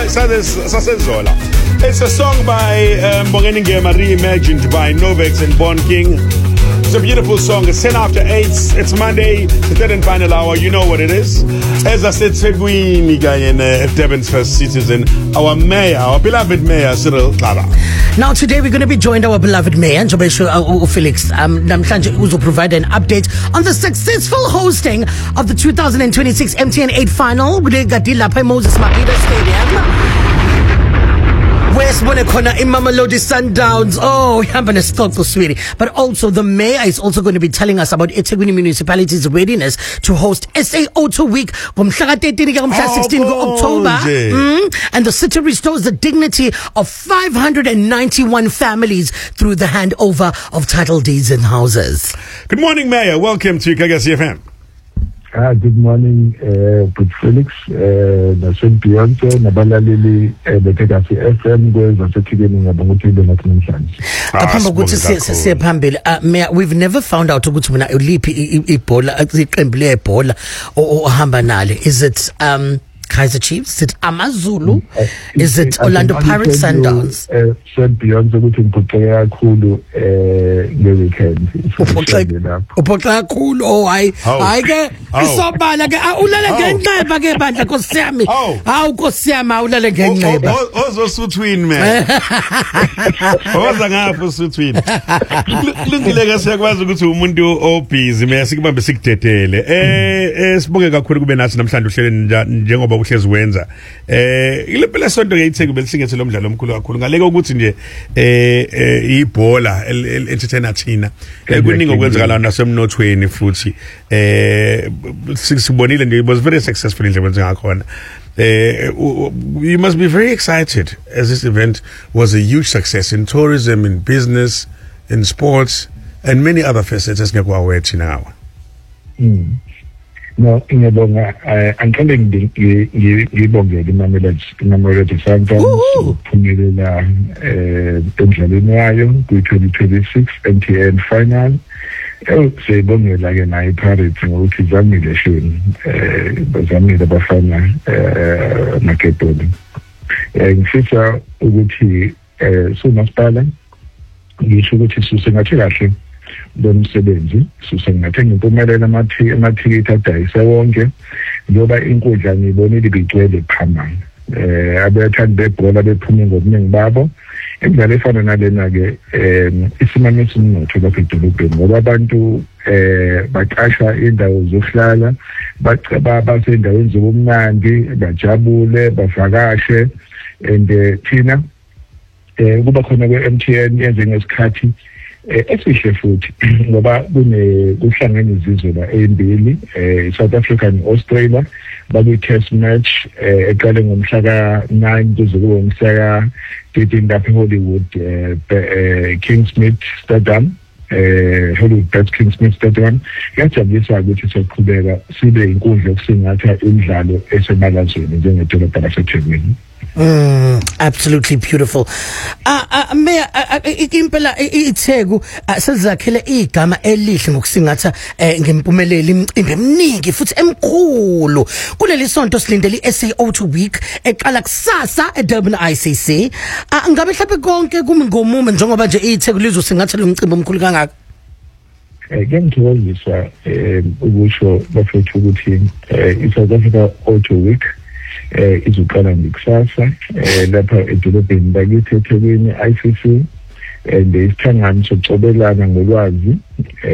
Sasenzola. It's a song by Mbongeni Ngema, reimagined by Novex and Bon King. It's a beautiful song. It's 10 after 8. It's Monday, the third and final hour. You know what it is. As I said, Segwini Gayen, Devon's first citizen, our mayor, our beloved mayor, Cyril Tlala. Now, today we're going to be joined by our beloved mayor, Njobesho Felix Namhlanje, who will provide an update on the successful hosting of the 2026 MTN 8 final with the Gadila Moses Mabhida Stadium. Where's Bonekona in Mamelodi Sundowns? Oh, ihamba nesixoxo sweetie. But also, the mayor is also going to be telling us about eThekwini Municipality's readiness to host SA Auto Week from 13 to 16 October. And the city restores the dignity of 591 families through the handover of title deeds and houses. Good morning, Mayor. Welcome to Gagasi FM. Good morning, Put Felix, Nasun Beyonce, Nabalalili, the Gagasi FM, Mayor, we've never found out is it Kaizer Chiefs? Is it Amazulu? Is it Orlando Pirates Sundowns? Said Beyonce ukuthi ngiphoxeka kakhulu ngeweekend. Uphoxeka kakhulu hayi ke isobala ke ulale ngenxeba ke bandla Nkosi yami. Hawu Nkosi yami ulale ngenxeba. Ozosuthwini man. Oza ngapha usuthwini. Kulungile ke siyakwazi ukuthi umuntu obusy mase sikubambe sikudedele. Sibonge kakhulu kube nathi namhlanje uhlele njengoba uhlezi wenza ilempela sonto ngiyitheke belisingethe lo mdlalo omkhulu kakhulu ngaleke ukuthi nje ibhola entertainer thina kuningi okwenzakala nasemnothweni futhi sibonile nje it was very successful indlela wenza ngakhona. You must be very excited as this event was a huge success in tourism, in business, in sports and many other facets esingekwawe thina ngawa. No, ngiyabonga angikele ngibongele iMamelodi Sundowns ukuphumelela emidlalweni yayo kwi-2026 MTN final. Siyibongela ke nayo iPirates ngokuthi zamile shini bazamile abafana maketoni. Ngifisa ukuthi sumasipala ngisho ukuthi susengathi kahle bomsebenzi susengathenga impumelelo amathikithi adayisa wonke ngoba inkundla ngibonile bigcwele phamana abathandi bebhola bephuma ngobuningi babo emidlalo efana nalena ke isimame esimnotho lapha edolobheni ngoba abantu baqasha indawo zokuhlala basendaweni zobumnandi bajabule bavakashe and thina kuba khona kwe-MTN yenze ngesikhathi esihle futhi ngoba kuhlangene izizwe la ezimbili South Africa and Australia baku-test match eqale ngomhla ka-9 kuze kube ngomhla ka-13 lapha eHollywood Kingsmith Stadium Hollywood Kingsmith Stadium. Kuyajabulisa ukuthi siqhubeka sibe inkundla yokusingatha imidlalo esemalazweni njengedolobha laseThekwini. Absolutely beautiful. Mayor, impela iTheku sezakhele igama elihle ngokusingatha ngempumelelo imicimbi eminingi futhi emkhulu. Kuleli sonto silindele iSA Auto Week eqala kusasa eDurban ICC. Ngabe mhlawumbe konke kumi ngomumo njengoba nje iTheku lizosingatha lo mcimbi omkhulu kangaka. Ngiyangithokozisa ukusho bafethu ukuthi iSouth Africa Auto Week izoqala ngekusasa lapha edolobheni lakithi eThekwini ICC and isithangani sokucobelana ngolwazi